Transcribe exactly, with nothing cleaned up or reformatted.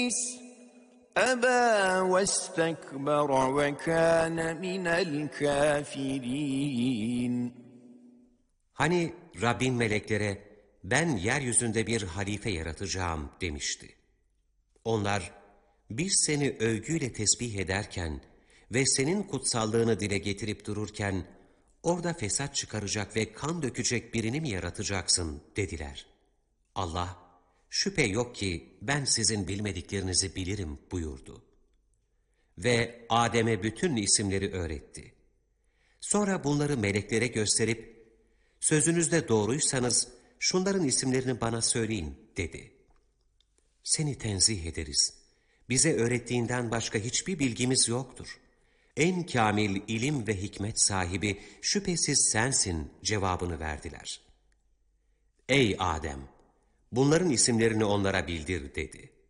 أبى واستكبر وكان من الكافرين. Hani Rabbin meleklere ben yeryüzünde bir halife yaratacağım demişti. Onlar biz seni övgüyle tesbih ederken ve senin kutsallığını dile getirip dururken orada fesat çıkaracak ve kan dökecek birini mi yaratacaksın dediler. Allah, şüphe yok ki ben sizin bilmediklerinizi bilirim buyurdu. Ve Adem'e bütün isimleri öğretti. Sonra bunları meleklere gösterip, sözünüzde doğruysanız şunların isimlerini bana söyleyin dedi. Seni tenzih ederiz. Bize öğrettiğinden başka hiçbir bilgimiz yoktur. En kamil ilim ve hikmet sahibi şüphesiz sensin cevabını verdiler. Ey Adem! Bunların isimlerini onlara bildir dedi.